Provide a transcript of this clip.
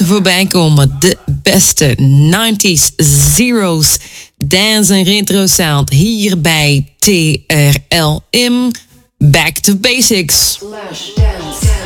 voorbij komen. De beste 90s, zeros, dance en retro sound. Hier bij TRLM. Back to Basics.